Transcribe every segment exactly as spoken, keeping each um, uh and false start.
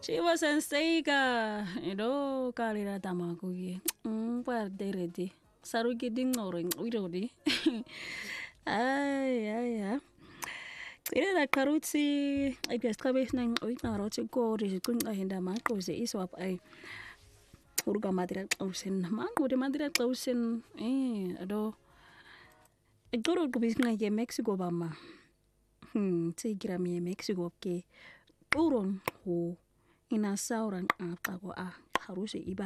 She was in Sega. You know, Kalira Tamakugi. Um, where they ready. Saruki ding or we do. Ay, ay, ay. Ina da karuti I guess kabis nang oit na roti ko ri kun ka hinda ma ko se iswap ay urga madira klausen ma ko de madira klausen eh ado igoro ko bis na ye Mexico ba ma hmm ti gira mi Mexico ke uron ho ina sauran a ta ko a haruse iba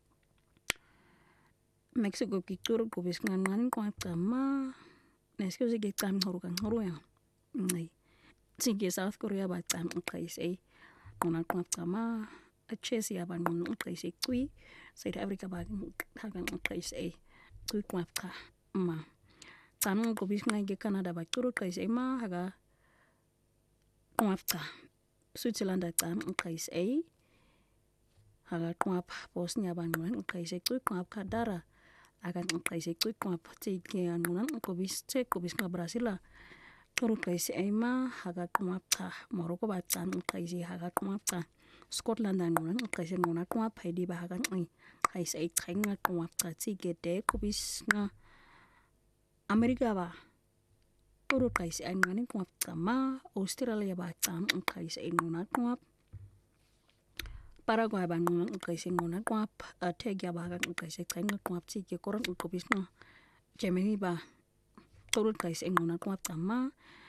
Mexico ki turo ko bis ngan ngan ko ta ma nesko se ke tam horu kan horu ya ngai Sige South Korea ba tam ukais e ngona kwap kama a chesi ya ban ngona ukais e kui South Africa ba hagan ukais e kui kwap ka ma tam ko bis ngai ge Canada ba turu ukais e ma haga kwap ka Switzerland tam ukais e haga kwap Bosnia ba ngona ukais e kui kwap ka dara agan ukais e kui kwap ti ge ngona ko bis che ko bis ka Brazil Turu kaisi aima haga kumapta Morocco ba tan kaisi haga kumapta Scotland dan ngona kaisi ngona kumap haidi ba haga ngai kaisi ai thainga kumapta ti gede kubis nga America ba turu kaisi ai ngani kumapta ma Australia ba tan kaisi ai ngona kumap Paraguay ba ngona kaisi ngona kumap Tegia ba haga kaisi thainga kumap ti ge koran kubis nga Germany ba turu kaisi ai ngona kumapta ma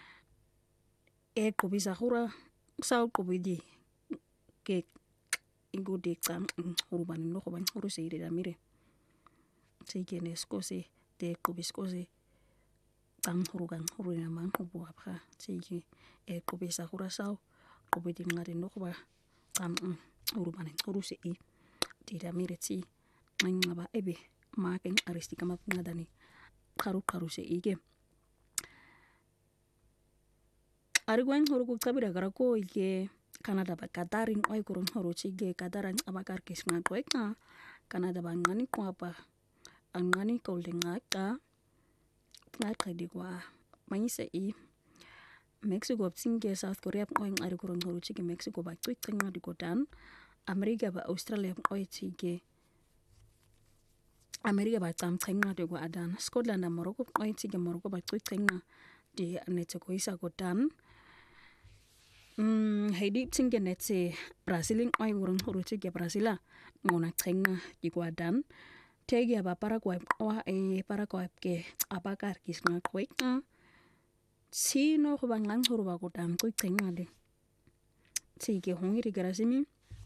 e kubisa hura sau kubidi ke ingo de tam urban no ko ban huru se ire mire se gene skose de kubis kose tam huru gan huru na man ko bo apra se ge e kubisa hura sau kubidi ngare no ko ba tam urban huru se i de mire ti ngaba ebe ma ken aristi kama ngadani karu karu se ige Arigwan huru ku kabira gara ko ike Canada ba kadarin oi kurun huru chige kadaran abakar kisnga koeka Canada ba ngani ko apa angani ko lenga ka ngaka di kwa maise i Mexico tinge South Korea oi ari kurun huru chige Mexico ba tweet tanga di kodan America ba Australia oi chige America ba tam tanga di kwa adan Scotland na Morocco oi chige Morocco ba tweet tanga di anete ko isa kodan Mm, heidi tinge netse Brazilin oi urun huru chige Brazila ngona tsenga di dan tegi aba Paraguay wa e Paraguay ke abakar kisna kweka sino ko bangang huru ba kodan ko tsenga de tige hongiri garasimi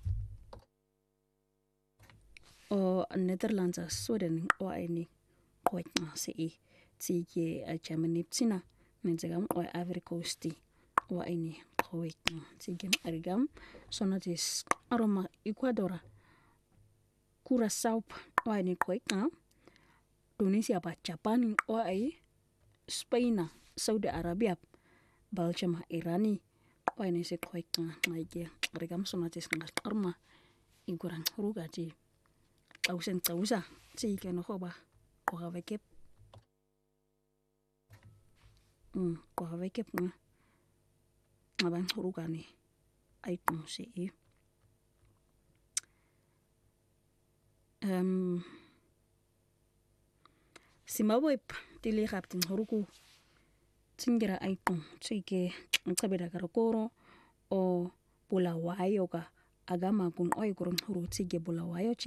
o Netherlands Sweden o ini kweka se i tige Germany tsina menzegam o Ivory Coast wa ini kweka tige arigam sonatis aroma Ecuador Curaçao wa ini kweka Tunisia ba Japan o ai Spain Saudi Arabia Belgium Irani wa ini se kweka maige arigam sonatis ngas arma igurang rugaji tausen tausa tige no hoba ko havekep mm ko havekep na abang hurugani ay si i um simawep tili raptin hurugu tingira ay sige ngabeda karakoro o Bulawayo ka agama kun oy kurun huru tige Bulawayo